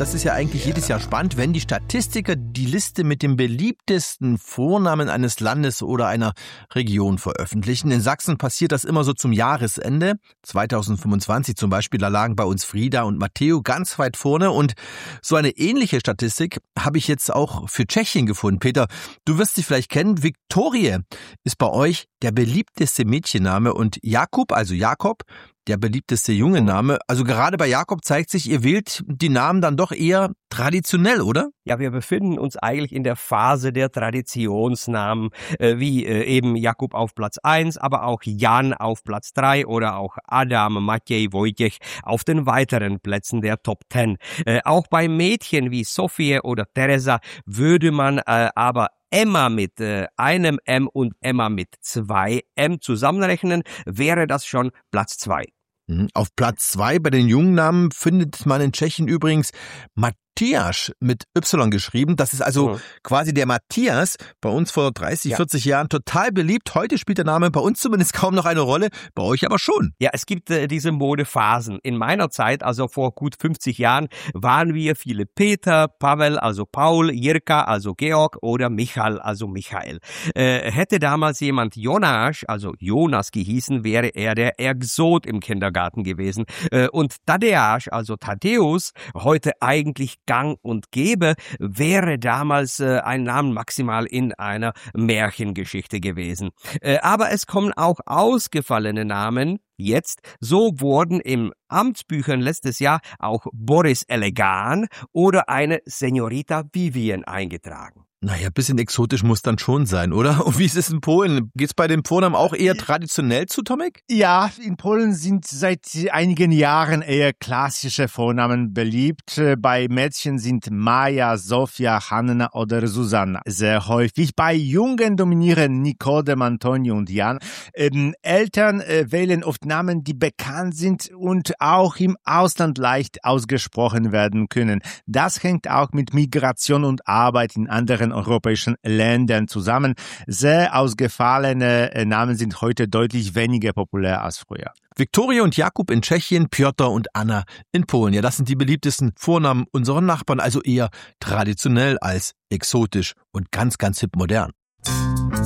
das ist ja eigentlich jedes Jahr spannend, wenn die Statistiker die Liste mit dem beliebtesten Vornamen eines Landes oder einer Region veröffentlichen. In Sachsen passiert das immer so zum Jahresende. 2025 zum Beispiel, da lagen bei uns Frida und Matteo ganz weit vorne. Und so eine ähnliche Statistik habe ich jetzt auch für Tschechien gefunden. Peter, du wirst sie vielleicht kennen. Viktorie ist bei euch der beliebteste Mädchenname und Jakub, also Jakob, der beliebteste Jungename. Also gerade bei Jakob zeigt sich, ihr wählt die Namen dann doch eher traditionell, oder? Ja, wir befinden uns eigentlich in der Phase der Traditionsnamen, wie eben Jakub auf Platz 1, aber auch Jan auf Platz 3 oder auch Adam, Matěj, Wojtěch auf den weiteren Plätzen der Top 10. Auch bei Mädchen wie Sophie oder Teresa würde man aber Emma mit einem M und Emma mit 2 M zusammenrechnen, wäre das schon Platz 2. Auf Platz 2 bei den Jungnamen findet man in Tschechien übrigens Matthias mit Y geschrieben. Das ist also quasi der Matthias, bei uns vor 30, 40 Jahren total beliebt. Heute spielt der Name bei uns zumindest kaum noch eine Rolle, bei euch aber schon. Ja, es gibt diese Modephasen. In meiner Zeit, also vor gut 50 Jahren, waren wir viele Peter, Pavel, also Paul, Jirka, also Georg oder Michal, also Michael. Hätte damals jemand Jonas, also Jonas gehießen, wäre er der Exot im Kindergarten gewesen. Und Tadeusz, also Thaddäus, heute eigentlich gang und gäbe, wäre damals ein Name maximal in einer Märchengeschichte gewesen. Aber es kommen auch ausgefallene Namen jetzt. So wurden im Amtsbüchern letztes Jahr auch Boris Elegan oder eine Senorita Vivian eingetragen. Naja, ein bisschen exotisch muss dann schon sein, oder? Und wie ist es in Polen? Geht's bei den Vornamen auch eher traditionell zu, Tomek? Ja, in Polen sind seit einigen Jahren eher klassische Vornamen beliebt. Bei Mädchen sind Maja, Sofia, Hanna oder Susanna sehr häufig. Bei Jungen dominieren Nikodem, Antonio und Jan. Eltern wählen oft Namen, die bekannt sind und auch im Ausland leicht ausgesprochen werden können. Das hängt auch mit Migration und Arbeit in anderen europäischen Ländern zusammen. Sehr ausgefallene Namen sind heute deutlich weniger populär als früher. Viktorie und Jakub in Tschechien, Piotr und Anna in Polen. Ja, das sind die beliebtesten Vornamen unserer Nachbarn, also eher traditionell als exotisch und ganz, ganz hip modern.